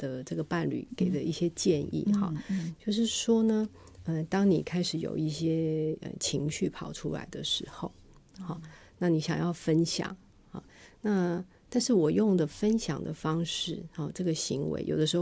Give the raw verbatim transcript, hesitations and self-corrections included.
的这个伴侣给的一些建议哈、 嗯嗯， 就是说呢，呃，当你开始有一些、呃、情绪跑出来的时候，好、那你想要分享，好，那但是我用的分享的方式，好，这个行为有的时候